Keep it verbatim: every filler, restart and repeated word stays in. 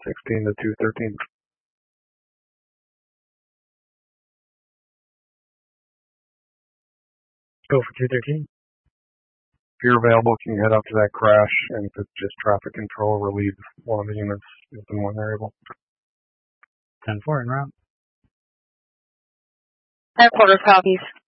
sixteen to two thirteen. Go for two thirteen. If you're available, can you head up to that crash, and if it's just traffic control, relieve one of the units if and when they're able. ten four en route. Headquarters copies.